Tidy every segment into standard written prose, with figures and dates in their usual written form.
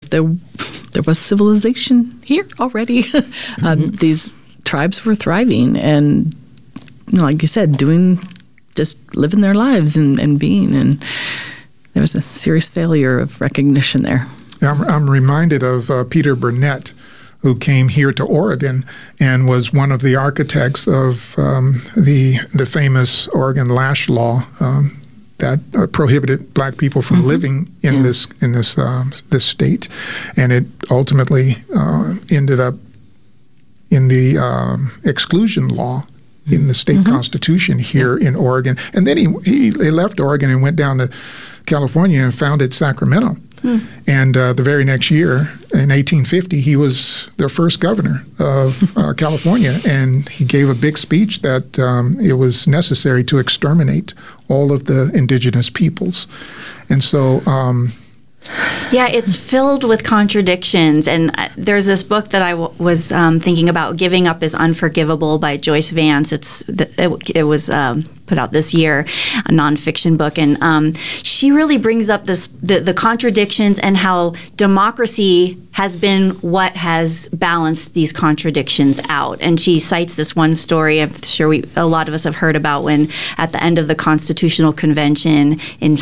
there was civilization here already. These tribes were thriving and, like you said, just living their lives and being. And there was a serious failure of recognition there. I'm reminded of Peter Burnett, who came here to Oregon and was one of the architects of the famous Oregon Lash Law that prohibited black people from living in this state, and it ultimately ended up in the exclusion law in the state constitution here in Oregon. And then he left Oregon and went down to California and founded Sacramento. And the very next year, in 1850, he was their first governor of California, and he gave a big speech that it was necessary to exterminate all of the indigenous peoples. And so... yeah, it's filled with contradictions. And there's this book that I was thinking about, Giving Up is Unforgivable by Joyce Vance. It was put out this year, a nonfiction book. And she really brings up the contradictions and how democracy has been what has balanced these contradictions out. And she cites this one story I'm sure a lot of us have heard about, when at the end of the Constitutional Convention in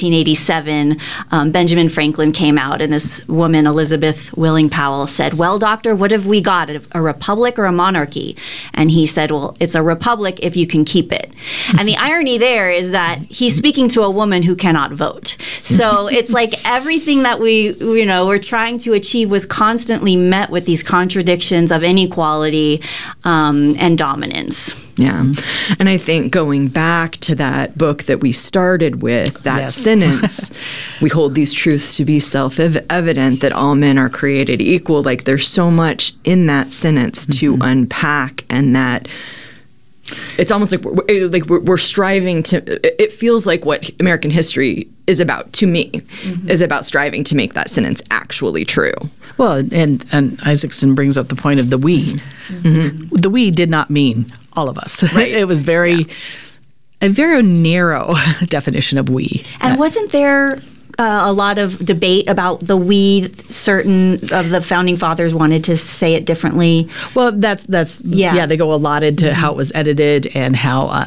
1787, Benjamin Franklin came out, and this woman, Elizabeth Willing Powell, said, "Well, doctor, what have we got, a republic or a monarchy?" And he said, "Well, it's a republic if you can keep it." And the irony there is that he's speaking to a woman who cannot vote. So it's like everything that we're trying to achieve was constantly met with these contradictions of inequality and dominance. Yeah. And I think going back to that book that we started with, that sentence, we hold these truths to be self-evident that all men are created equal. Like, there's so much in that sentence to unpack, and that it's almost like we're striving to, it feels like what American history is about, to me, is about striving to make that sentence actually true. Well, and Isaacson brings up the point of the we. The we did not mean all of us. Right. It was a very narrow definition of we. And wasn't there a lot of debate about the we? Certain of the founding fathers wanted to say it differently. Well, that's they go allotted to how it was edited, and how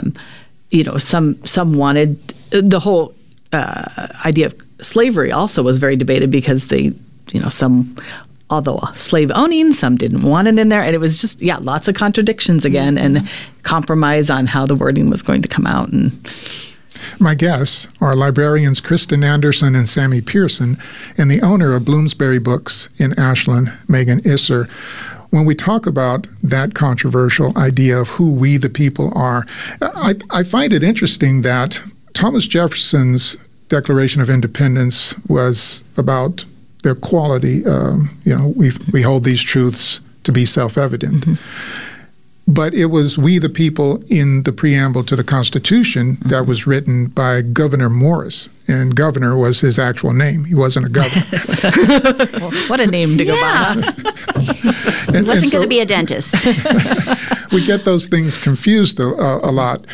some wanted the whole idea of slavery also was very debated, because some, although slave owning, some didn't want it in there, and it was just lots of contradictions again, and compromise on how the wording was going to come out. And my guests are librarians Kristen Anderson and Sammy Pearson, and the owner of Bloomsbury Books in Ashland, Megan Isser. When we talk about that controversial idea of who we the people are, I find it interesting that Thomas Jefferson's Declaration of Independence was about the equality. We hold these truths to be self-evident. But it was we the people in the preamble to the Constitution that was written by Gouverneur Morris. And governor was his actual name. He wasn't a governor. Well, what a name to go by. He wasn't going to be a dentist. We get those things confused a lot.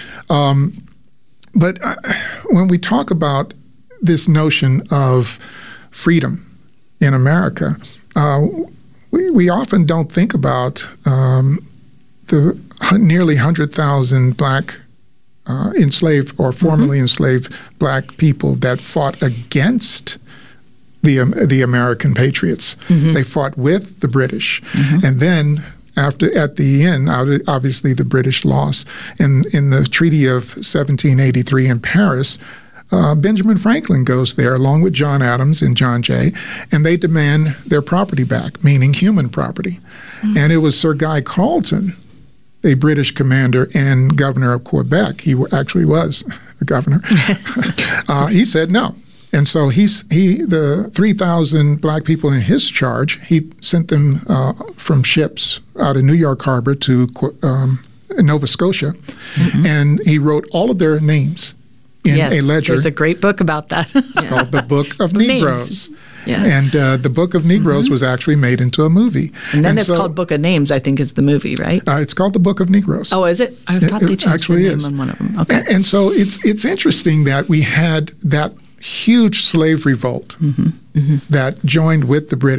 But when we talk about this notion of freedom in America, we often don't think about the nearly 100,000 black enslaved or formerly enslaved black people that fought against the American patriots. They fought with the British, and then at the end, obviously the British lost. In the Treaty of 1783 in Paris, Benjamin Franklin goes there along with John Adams and John Jay, and they demand their property back, meaning human property. And it was Sir Guy Carleton, a British commander and governor of Quebec. He actually was the governor. He said no. And so the 3,000 black people in his charge, he sent them from ships out of New York Harbor to Nova Scotia, and he wrote all of their names in a ledger. There's a great book about that. It's called The Book of Negroes. Yeah. And the Book of Negroes was actually made into a movie. And then it's called Book of Names, I think, is the movie, right? It's called The Book of Negroes. Oh, is it? I thought they changed the name on one of them. Okay. And so it's interesting that we had that huge slave revolt that joined with the British.